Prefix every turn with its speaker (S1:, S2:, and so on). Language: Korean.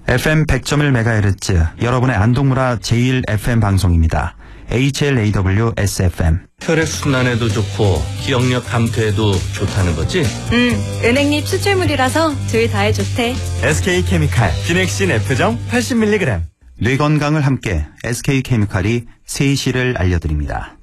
S1: FM 100.1MHz 여러분의 안동문화 제1FM 방송입니다. HLAW-SFM.
S2: 혈액순환에도 좋고 기억력 감퇴에도 좋다는 거지?
S3: 은행잎 수출물이라서 둘 다에 좋대.
S4: SK케미칼 비넥신 F정 80mg.
S1: 뇌 건강을 함께 SK케미칼이 세이시를 알려드립니다.